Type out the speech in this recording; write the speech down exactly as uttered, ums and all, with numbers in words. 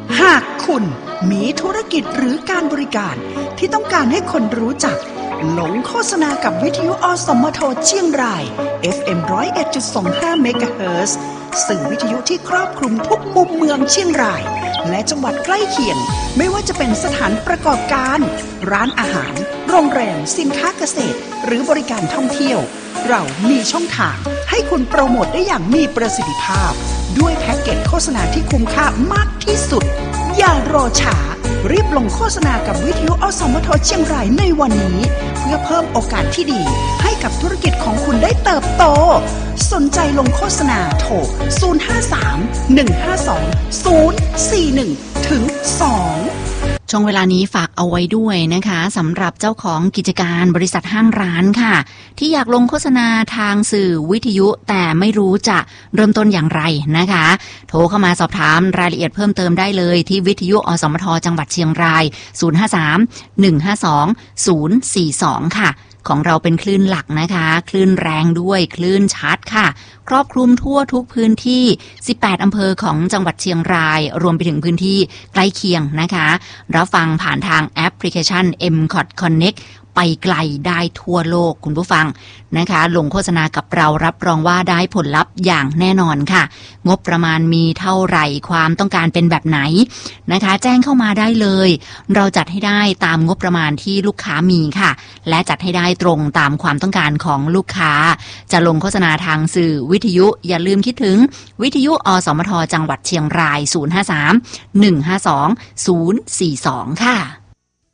หากคุณมีธุรกิจหรือการบริการที่ต้องการให้คนรู้จักหลงโฆษณากับวิทยุอสมทเชียงราย เอฟ เอ็ม หนึ่งศูนย์เอ็ดจุดสองห้า เมกะเฮิรตซ์สื่อวิทยุที่ครอบคลุมทุกมุมเมืองเชียงรายและจังหวัดใกล้เคียงไม่ว่าจะเป็นสถานประกอบการร้านอาหารโรงแรมสินค้าเกษตรหรือบริการท่องเที่ยวเรามีช่องทางให้คุณโปรโมทได้อย่างมีประสิทธิภาพด้วยแพ็กเกจโฆษณาที่คุ้มค่ามากที่สุดอย่ารอช้ารีบลงโฆษณากับวิทยุอสมทเชียงรายในวันนี้เพื่อเพิ่มโอกาสที่ดีให้กับธุรกิจของคุณได้เติบโตสนใจลงโฆษณาโทรศูนย์ ห้า สาม หนึ่ง ห้า สอง ศูนย์ สี่ หนึ่ง ถึง สองช่วงเวลานี้ฝากเอาไว้ด้วยนะคะสำหรับเจ้าของกิจการบริษัทห้างร้านค่ะที่อยากลงโฆษณาทางสื่อวิทยุแต่ไม่รู้จะเริ่มต้นอย่างไรนะคะโทรเข้ามาสอบถามรายละเอียดเพิ่มเติมได้เลยที่วิทยุอสมทจังหวัดเชียงรายศูนย์ ห้า สาม หนึ่ง ห้า สอง ศูนย์ สี่ สองค่ะของเราเป็นคลื่นหลักนะคะคลื่นแรงด้วยคลื่นชัดค่ะครอบคลุมทั่วทุกพื้นที่สิบแปดอำเภอของจังหวัดเชียงรายรวมไปถึงพื้นที่ใกล้เคียงนะคะรับฟังผ่านทางแอปพลิเคชัน เอ็ม คอท Connect ไปไกลได้ทั่วโลกคุณผู้ฟังนะคะลงโฆษณากับเรารับรองว่าได้ผลลัพธ์อย่างแน่นอนค่ะงบประมาณมีเท่าไหร่ความต้องการเป็นแบบไหนนะคะแจ้งเข้ามาได้เลยเราจัดให้ได้ตามงบประมาณที่ลูกค้ามีค่ะและจัดให้ได้ตรงตามความต้องการของลูกค้าจะลงโฆษณาทางสื่อวิทยุอย่าลืมคิดถึงวิทยุอสมทจังหวัดเชียงรายศูนย์ ห้า สาม หนึ่ง ห้า สอง ศูนย์ สี่ สองค่ะ